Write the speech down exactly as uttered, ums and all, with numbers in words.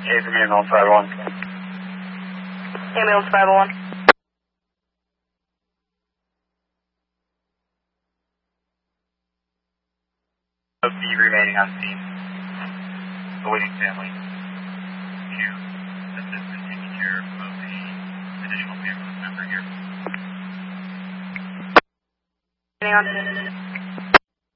Hey, from ambulance five one. Ambulance five one. Of the remaining on scene. Awaiting family. To assist in taking care of the additional family member here. Hang on.